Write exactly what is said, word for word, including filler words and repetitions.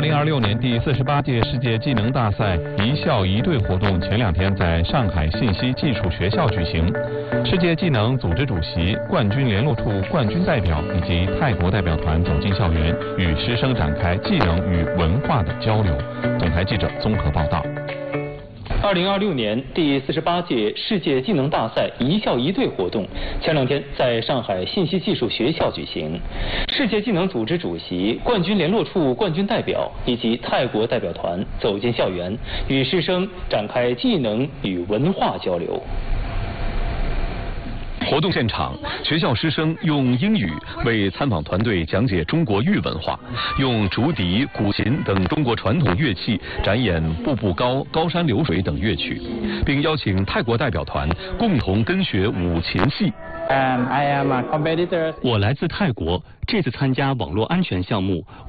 二零二六年第四十八届世界技能大赛一校一队活动前两天在上海信息技术学校举行。世界技能组织主席、冠军联络处冠军代表以及泰国代表团走进校园，与师生展开技能与文化的交流。总台记者综合报道。 二零二六年第四十八届世界技能大赛一校一队活动前两天在上海信息技术学校举行。世界技能组织主席、冠军联络处冠军代表以及泰国代表团走进校园，与师生展开技能与文化交流。 活动现场，学校师生用英语为参访团队讲解中国玉文化，用竹笛、古琴等中国传统乐器展演步步高、高山流水等乐曲，并邀请泰国代表团共同跟学五琴戏。 And I am a competitor. 我来自泰国，这次参加网络安全项目，